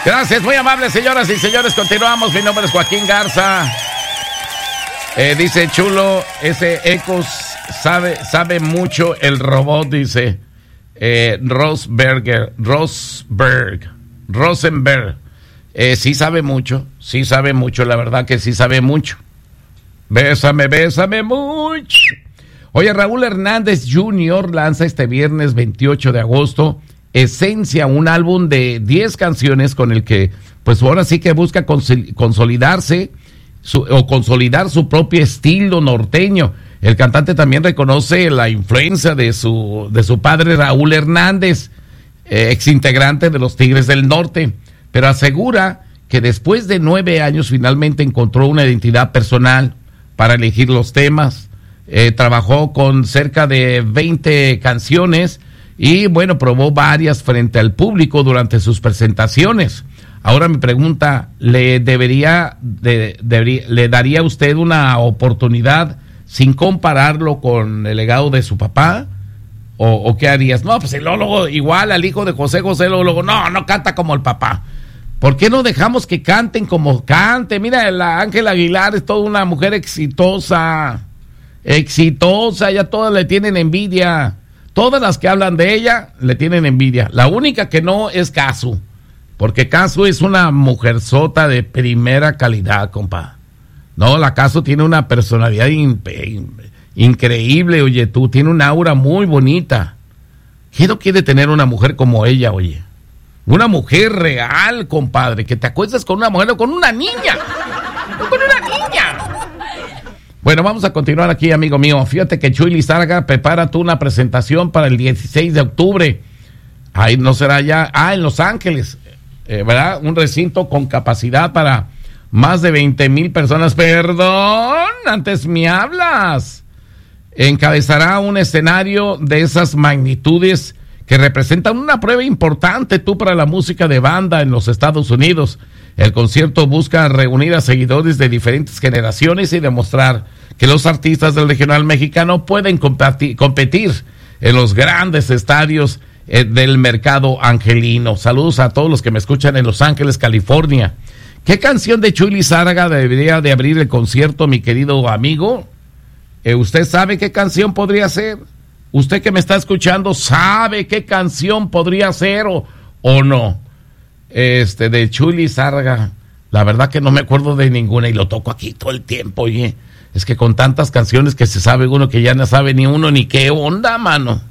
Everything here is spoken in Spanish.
Gracias, muy amables, señoras y señores. Continuamos. Mi nombre es Joaquín Garza. Dice Chulo, ese Ecos sabe mucho el robot, dice Rosenberg. Sí sabe mucho, la verdad que sí sabe mucho. Bésame mucho. Oye, Raúl Hernández Jr. lanza este viernes 28 de agosto Esencia, un álbum de 10 canciones con el que, pues ahora sí que busca consolidarse consolidar su propio estilo norteño. El cantante también reconoce la influencia de su padre Raúl Hernández, ex integrante de los Tigres del Norte, pero asegura que después de 9 años finalmente encontró una identidad personal para elegir los temas. Trabajó con cerca de 20 canciones y bueno, probó varias frente al público durante sus presentaciones. Ahora mi pregunta, ¿le daría usted una oportunidad sin compararlo con el legado de su papá? ¿O qué harías? No, pues luego igual al hijo de José luego no canta como el papá. ¿Por qué no dejamos que canten como cante? Mira, la Ángela Aguilar es toda una mujer exitosa, ya todas le tienen envidia. Todas las que hablan de ella le tienen envidia. La única que no es Casu, porque Casu es una mujerzota de primera calidad, compa. No, la Casu tiene una personalidad increíble, oye, tú, tiene un aura muy bonita. ¿Quién no quiere tener una mujer como ella, oye? Una mujer real, compadre, que te acuestes con una mujer o con una niña. ¡Con una niña! Bueno, vamos a continuar aquí, amigo mío. Fíjate que Chuy Lizárraga prepara tú una presentación para el 16 de octubre. Ahí no será ya, en Los Ángeles, ¿verdad? Un recinto con capacidad para más de 20,000 personas. Perdón, antes me hablas. Encabezará un escenario de esas magnitudes que representan una prueba importante tú para la música de banda en los Estados Unidos. El concierto busca reunir a seguidores de diferentes generaciones y demostrar que los artistas del regional mexicano pueden competir en los grandes estadios del mercado angelino. Saludos a todos los que me escuchan en Los Ángeles, California. ¿Qué canción de Chuy Lizárraga debería de abrir el concierto, mi querido amigo? ¿Usted sabe qué canción podría ser? ¿Usted que me está escuchando sabe qué canción podría ser o no? De Chuy Lizárraga, la verdad que no me acuerdo de ninguna y lo toco aquí todo el tiempo, oye. Es que con tantas canciones que se sabe uno que ya no sabe ni uno ni qué onda, mano.